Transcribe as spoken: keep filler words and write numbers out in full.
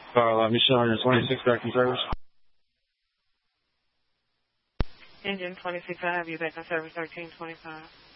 Carla, Michelle, you're twenty-six back in service. Engine twenty-six, I have you back in service thirteen twenty-five.